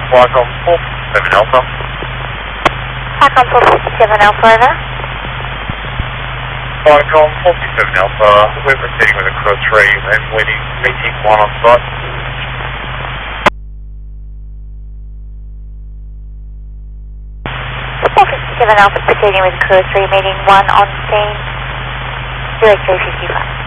Qualcomm 47 Alpha. Qualcomm 457 Alpha, over. Qualcomm 47 Alpha, we're proceeding with a cross read and waiting meeting 1 on site. 457 Alpha proceeding with crew 3, meeting 1 on scene, 0355.